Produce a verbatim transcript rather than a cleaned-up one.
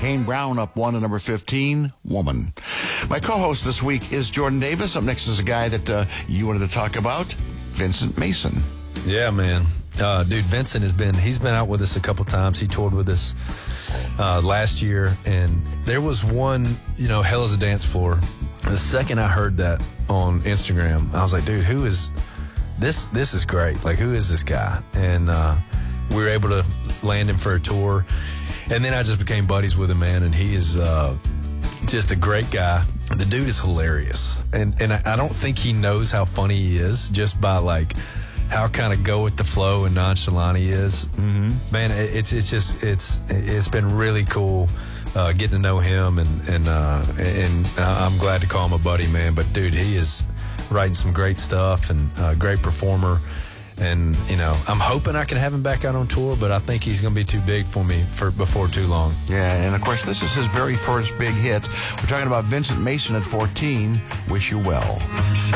Kane Brown up one at number fifteen, Woman. My co-host this week is Jordan Davis. Up next is a guy that uh, you wanted to talk about, Vincent Mason. Yeah, man. Uh, dude, Vincent has been, he's been out with us a couple times. He toured with us uh, last year, and there was one, you know, Hell is a Dance Floor. The second I heard that on Instagram, I was like, dude, who is this? This is great. Like, who is this guy? And uh, we were able to land him for a tour. And then I just became buddies with him, man, and he is uh, just a great guy. The dude is hilarious. And, and I, I don't think he knows how funny he is just by, like, how kind of go with the flow and nonchalant he is. Mm-hmm. Man, it, it's it's just it's it's been really cool uh, getting to know him, and and uh, and I'm glad to call him a buddy, man. But dude, he is writing some great stuff and a great performer. And you know, I'm hoping I can have him back out on tour, but I think he's going to be too big for me for before too long. Yeah, and of course, this is his very first big hit. We're talking about Vincent Mason at fourteen. Wish You Well.